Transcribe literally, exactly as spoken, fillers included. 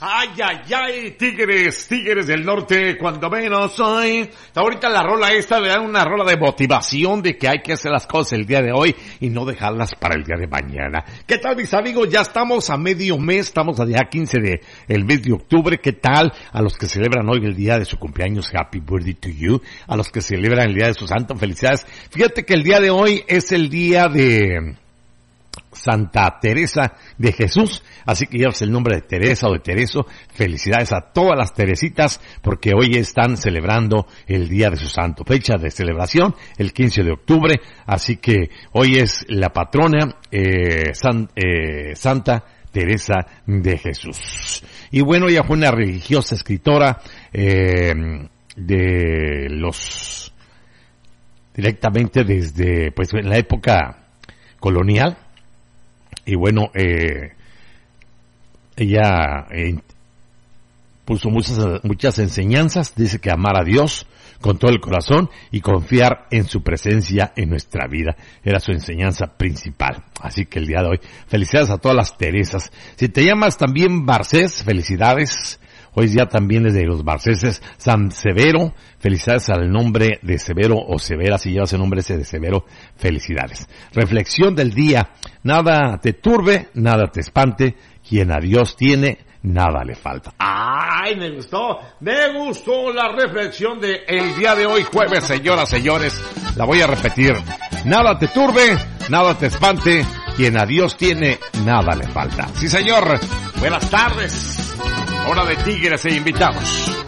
Ay, ay, ay, tigres, tigres del norte, cuando menos hoy. Ahorita la rola esta le dan una rola de motivación de que hay que hacer las cosas el día de hoy y no dejarlas para el día de mañana. ¿Qué tal, mis amigos? Ya estamos a medio mes, estamos a día quince de el mes de octubre. ¿Qué tal? A los que celebran hoy el día de su cumpleaños, happy birthday to you. A los que celebran el día de su santo, felicidades. Fíjate que el día de hoy es el día de Santa Teresa de Jesús, así que llevas el nombre de Teresa o de Tereso. Felicidades a todas las Teresitas porque hoy están celebrando el día de su santo, fecha de celebración el quince de octubre, así que hoy es la patrona eh, San, eh, Santa Teresa de Jesús. Y bueno, ella fue una religiosa escritora eh, de los directamente desde pues en la época colonial. Y bueno, eh, ella eh, puso muchas, muchas enseñanzas. Dice que amar a Dios con todo el corazón y confiar en su presencia en nuestra vida era su enseñanza principal. Así que el día de hoy, felicidades a todas las Teresas. Si te llamas también Barcés, felicidades. Hoy ya también es de los barceses, San Severo, felicidades al nombre de Severo o Severa, si llevas el nombre ese de Severo, felicidades. Reflexión del día, nada te turbe, nada te espante, quien a Dios tiene, nada le falta. ¡Ay, me gustó! Me gustó la reflexión de el día de hoy, jueves, señoras, señores. La voy a repetir. Nada te turbe, nada te espante, quien a Dios tiene, nada le falta. Sí, señor. Buenas tardes. Hora de tigres e invitados.